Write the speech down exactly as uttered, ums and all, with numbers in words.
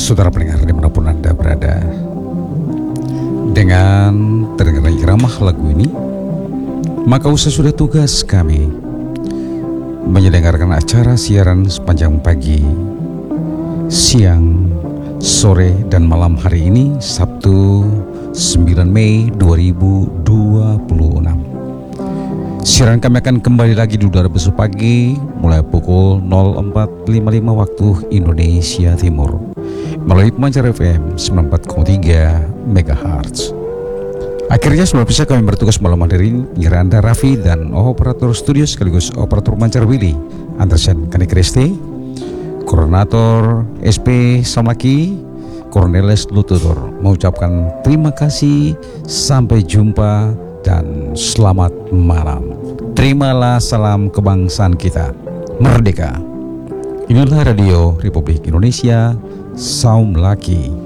Saudara pendengar dimanapun Anda berada, dengan terdengar irama lagu ini, maka usai sudah tugas kami menyelenggarakan acara siaran sepanjang pagi, siang, sore, dan malam hari ini, Sabtu sembilan Mei dua ribu dua puluh enam. Siaran kami akan kembali lagi di udara besok pagi mulai pukul nol empat lima puluh lima waktu Indonesia Timur melalui Pemancar F M sembilan puluh empat koma tiga megahertz. Akhirnya sudah bisa kami bertugas malam hari ini, penyiar Anda Raffi dan operator studio sekaligus operator Pemancar Willy Andersen Kani Kriste, koordinator S P Samaki Cornelis Lututur mengucapkan terima kasih, sampai jumpa dan selamat malam. Terimalah salam kebangsaan kita, merdeka. Inilah Radio Republik Indonesia, Saum Laki.